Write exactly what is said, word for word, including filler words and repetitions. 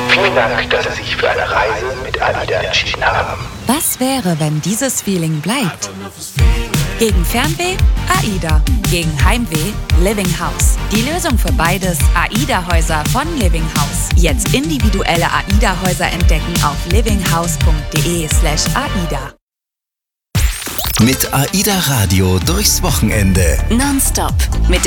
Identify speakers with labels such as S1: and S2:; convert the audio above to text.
S1: Vielen Dank, dass Sie sich für eine Reise mit AIDA entschieden haben.
S2: Was wäre, wenn dieses Feeling bleibt? Gegen Fernweh? AIDA. Gegen Heimweh? Living House. Die Lösung für beides: AIDA-Häuser von Living House. Jetzt individuelle AIDA-Häuser entdecken auf livinghouse.de slash AIDA.
S3: Mit AIDA Radio durchs Wochenende.
S2: Nonstop mit der